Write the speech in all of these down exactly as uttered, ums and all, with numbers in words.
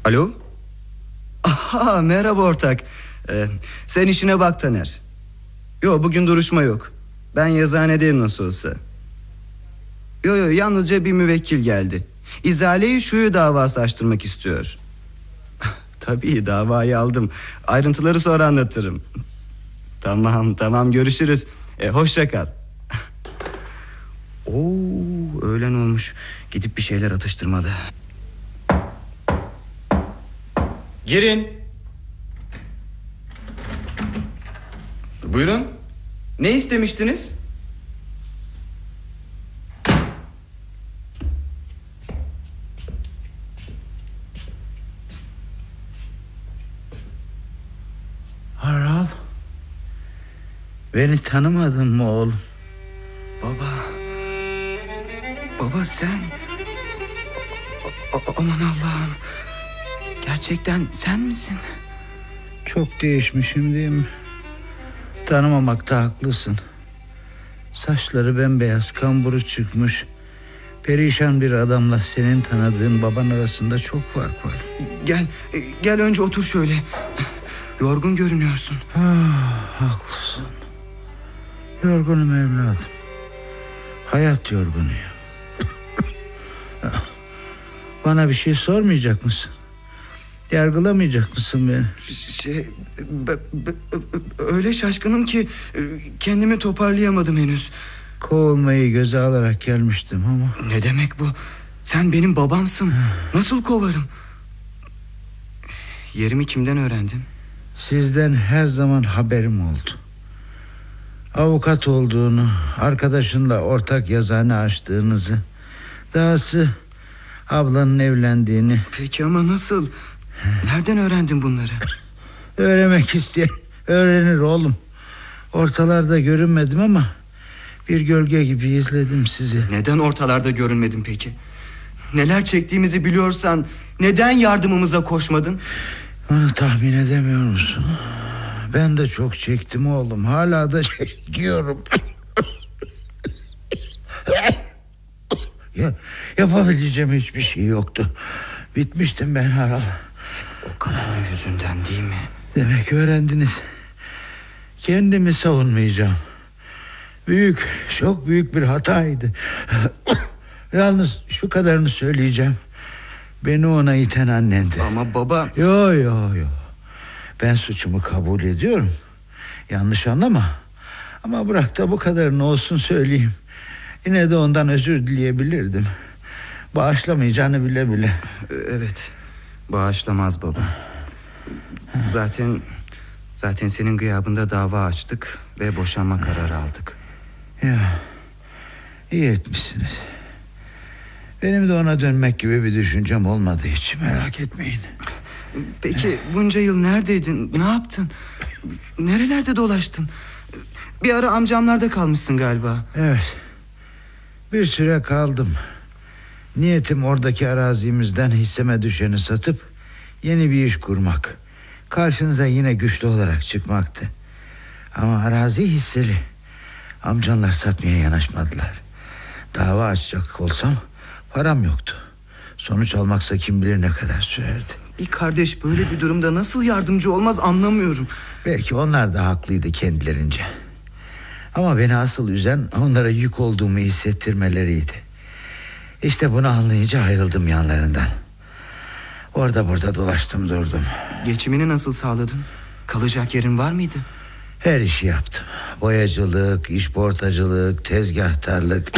Alo? Aha, merhaba ortak. Ee, sen işine bak Taner. Yo, bugün duruşma yok. Ben yazıhanedeyim nasıl olsa. Yo yo, yalnızca bir müvekkil geldi. İzale-i şuyu davası açtırmak istiyor. Tabii, davayı aldım. Ayrıntıları sonra anlatırım. Tamam tamam, görüşürüz. e, Hoşça kal. Oo, öğlen olmuş. Gidip bir şeyler atıştırmalı. Girin. Buyurun. Ne istemiştiniz? Harald, beni tanımadın mı oğlum? Baba. Baba sen. A- a- aman Allah'ım. Gerçekten sen misin? Çok değişmişim değil mi? Tanımamakta haklısın. Saçları bembeyaz, kamburu çıkmış, perişan bir adamla senin tanıdığın baban arasında çok fark var. Gel, gel önce otur şöyle. Yorgun görünüyorsun. Ah, haklısın. Yorgunum evladım. Hayat yorgunuyum. Bana bir şey sormayacak mısın? Yargılamayacak mısın beni? Şey, be, be, öyle şaşkınım ki kendimi toparlayamadım henüz. Kovulmayı göze alarak gelmiştim ama... Ne demek bu? Sen benim babamsın. Nasıl kovarım? Yerimi kimden öğrendin? Sizden her zaman haberim oldu. Avukat olduğunu, arkadaşınla ortak yazıhane açtığınızı, dahası ablanın evlendiğini... Peki ama nasıl? Nereden öğrendin bunları? Öğrenmek isteyen öğrenir oğlum. Ortalarda görünmedim ama bir gölge gibi izledim sizi. Neden ortalarda görünmedin peki? Neler çektiğimizi biliyorsan neden yardımımıza koşmadın? Onu tahmin edemiyor musun? Ben de çok çektim oğlum. Hala da çekiyorum. ya, yapabileceğim hiçbir şey yoktu. Bitmiştim ben Harald. O kadının yüzünden değil mi? Demek öğrendiniz. Kendimi savunmayacağım. Büyük, çok büyük bir hataydı. Yalnız şu kadarını söyleyeceğim. Beni ona iten annendi. Ama baba... Yo yo yo. Ben suçumu kabul ediyorum. Yanlış anlama. Ama bırak da bu kadarını olsun söyleyeyim. Yine de ondan özür dileyebilirdim. Bağışlamayacağını bile bile. Evet. Bağışlamaz baba. Zaten Zaten senin gıyabında dava açtık ve boşanma kararı aldık. Ya, iyi etmişsiniz. Benim de ona dönmek gibi bir düşüncem olmadığı için merak etmeyin. Peki bunca yıl neredeydin? Ne yaptın? Nerelerde dolaştın? Bir ara amcamlarda kalmışsın galiba. Evet. Bir süre kaldım. Niyetim oradaki arazimizden hisseme düşeni satıp yeni bir iş kurmak. Karşınıza yine güçlü olarak çıkmaktı. Ama arazi hisseli. Amcanlar satmaya yanaşmadılar. Dava açacak olsam param yoktu. Sonuç almaksa kim bilir ne kadar sürerdi. Bir kardeş böyle bir durumda nasıl yardımcı olmaz anlamıyorum. Belki onlar da haklıydı kendilerince. Ama beni asıl üzen onlara yük olduğumu hissettirmeleriydi. İşte bunu anlayınca ayrıldım yanlarından. Orada burada dolaştım durdum. Geçimini nasıl sağladın? Kalacak yerin var mıydı? Her işi yaptım. Boyacılık, işportacılık, tezgahtarlık.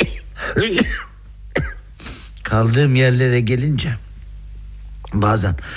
Kaldığım yerlere gelince bazen